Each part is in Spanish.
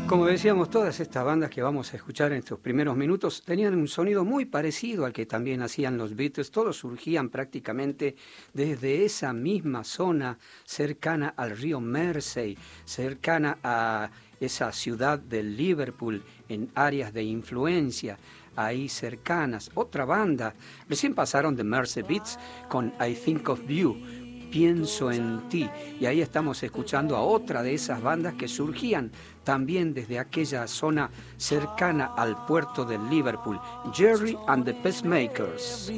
Como decíamos, todas estas bandas que vamos a escuchar en estos primeros minutos tenían un sonido muy parecido al que también hacían los Beatles. Todos surgían prácticamente desde esa misma zona cercana al río Mersey, cercana a esa ciudad de Liverpool, en áreas de influencia ahí cercanas. Otra banda, recién pasaron de Mersey Beats con I Think of You, Pienso en ti, y ahí estamos escuchando a otra de esas bandas que surgían también desde aquella zona cercana al puerto de Liverpool, Gerry and the Pacemakers.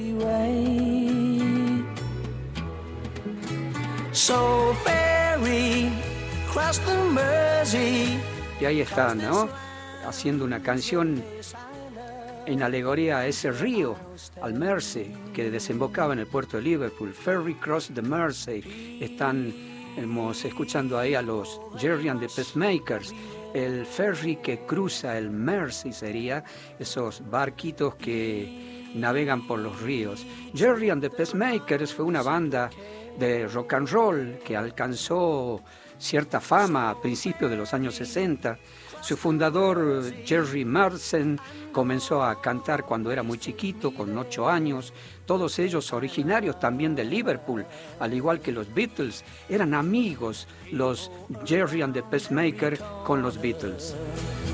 So ferry, cross the Mersey. Y ahí están, ¿no? Haciendo una canción en alegoría a ese río, al Mersey, que desembocaba en el puerto de Liverpool. Ferry Cross the Mersey. Estamos escuchando ahí a los Gerry and the Pacemakers. El ferry que cruza el Mersey sería esos barquitos que navegan por los ríos. Gerry and the Pacemakers fue una banda de rock and roll que alcanzó cierta fama a principios de los años 60. Su fundador, Jerry Marsden, comenzó a cantar cuando era muy chiquito, con 8 años. Todos ellos originarios también de Liverpool, al igual que los Beatles. Eran amigos los Gerry and the Pacemakers con los Beatles.